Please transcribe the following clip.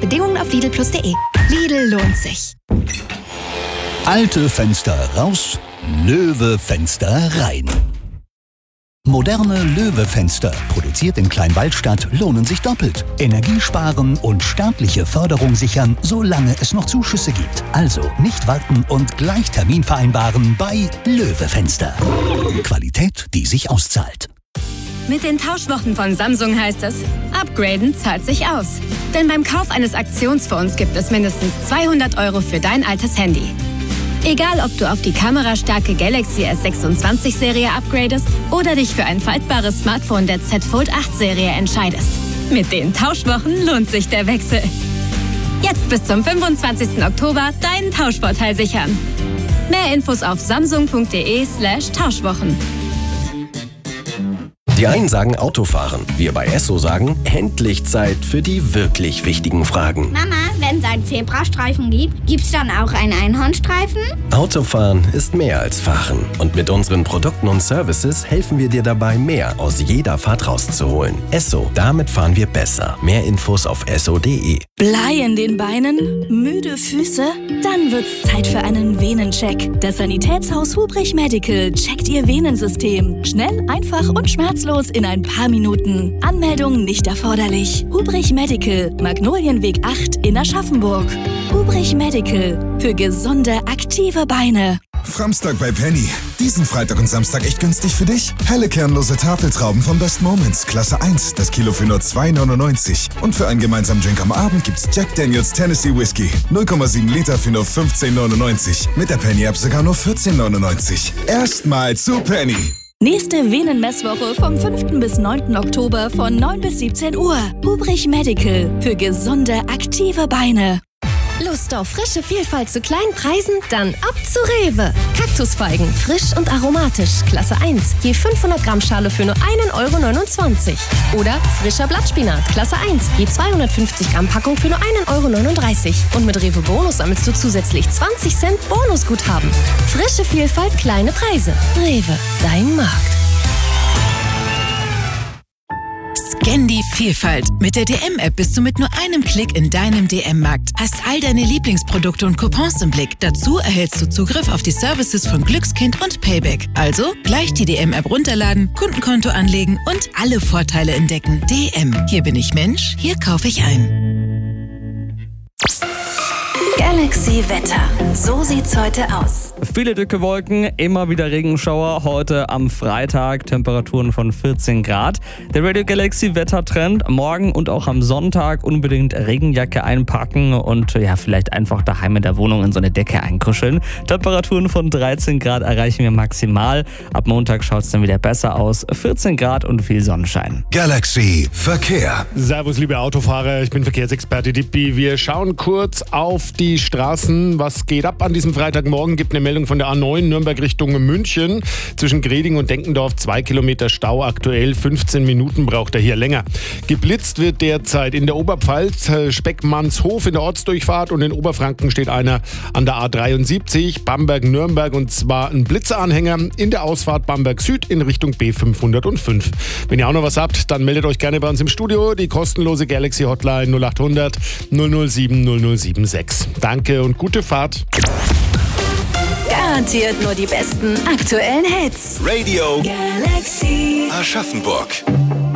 Bedingungen auf Lidl+de. Lidl lohnt sich. Alte Fenster raus, Löwe-Fenster rein. Moderne Löwe-Fenster, produziert in Kleinwaldstadt, lohnen sich doppelt. Energie sparen und staatliche Förderung sichern, solange es noch Zuschüsse gibt. Also nicht warten und gleich Termin vereinbaren bei Löwe-Fenster. Qualität, die sich auszahlt. Mit den Tauschwochen von Samsung heißt es, upgraden zahlt sich aus. Denn beim Kauf eines Aktionsfonds gibt es mindestens 200 € für dein altes Handy. Egal, ob du auf die kamerastarke Galaxy S26-Serie upgradest oder dich für ein faltbares Smartphone der Z Fold 8-Serie entscheidest. Mit den Tauschwochen lohnt sich der Wechsel. Jetzt bis zum 25. Oktober deinen Tauschvorteil sichern. Mehr Infos auf samsung.de/Tauschwochen. Die einen sagen Autofahren, wir bei Esso sagen, endlich Zeit für die wirklich wichtigen Fragen. Mama, wenn es einen Zebrastreifen gibt, gibt's dann auch einen Einhornstreifen? Autofahren ist mehr als Fahren. Und mit unseren Produkten und Services helfen wir dir dabei, mehr aus jeder Fahrt rauszuholen. Esso, damit fahren wir besser. Mehr Infos auf esso.de. Blei in den Beinen? Müde Füße? Dann wird's Zeit für einen Venencheck. Das Sanitätshaus Hubrich Medical checkt Ihr Venensystem. Schnell, einfach und schmerzlos in ein paar Minuten. Anmeldung nicht erforderlich. Hubrich Medical, Magnolienweg 8 in Aschaffenburg. Hubrich Medical, für gesunde, aktive Beine. Framstag bei Penny. Diesen Freitag und Samstag echt günstig für dich. Helle kernlose Tafeltrauben von Best Moments, Klasse 1, das Kilo für nur 2,99. Und für einen gemeinsamen Drink am Abend gibt's Jack Daniels Tennessee Whiskey. 0,7 Liter für nur 15,99. Mit der Penny-App sogar nur 14,99. Erstmal zu Penny. Nächste Venenmesswoche vom 5. bis 9. Oktober von 9 bis 17 Uhr. Hubrich Medical, für gesunde, aktive Beine. Lust auf frische Vielfalt zu kleinen Preisen? Dann ab zu Rewe. Kaktusfeigen, frisch und aromatisch, Klasse 1, je 500 Gramm Schale für nur 1,29 €. Oder frischer Blattspinat, Klasse 1, je 250 Gramm Packung für nur 1,39 €. Und mit Rewe Bonus sammelst du zusätzlich 20 Cent Bonusguthaben. Frische Vielfalt, kleine Preise. Rewe, dein Markt. Scan die Vielfalt. Mit der DM-App bist du mit nur einem Klick in deinem DM-Markt. Hast all deine Lieblingsprodukte und Coupons im Blick. Dazu erhältst du Zugriff auf die Services von Glückskind und Payback. Also gleich die DM-App runterladen, Kundenkonto anlegen und alle Vorteile entdecken. DM. Hier bin ich Mensch, hier kaufe ich ein. Galaxy Wetter. So sieht's heute aus. Viele dicke Wolken, immer wieder Regenschauer. Heute am Freitag Temperaturen von 14 Grad. Der Radio Galaxy Wettertrend. Morgen und auch am Sonntag unbedingt Regenjacke einpacken und ja, vielleicht einfach daheim in der Wohnung in so eine Decke einkuscheln. Temperaturen von 13 Grad erreichen wir maximal. Ab Montag schaut es dann wieder besser aus. 14 Grad und viel Sonnenschein. Galaxy Verkehr. Servus, liebe Autofahrer. Ich bin Verkehrsexperte Dippi. Wir schauen kurz auf die Straßen. Was geht ab an diesem Freitagmorgen? Gibt eine Meldung von der A9 Nürnberg Richtung München. Zwischen Greding und Denkendorf 2 Kilometer Stau. Aktuell 15 Minuten braucht er hier länger. Geblitzt wird derzeit in der Oberpfalz, Speckmannshof in der Ortsdurchfahrt, und in Oberfranken steht einer an der A73 Bamberg-Nürnberg, und zwar ein Blitzeranhänger in der Ausfahrt Bamberg Süd in Richtung B505. Wenn ihr auch noch was habt, dann meldet euch gerne bei uns im Studio. Die kostenlose Galaxy Hotline 0800 007 076. Danke und gute Fahrt. Garantiert nur die besten aktuellen Hits. Radio Galaxy Aschaffenburg.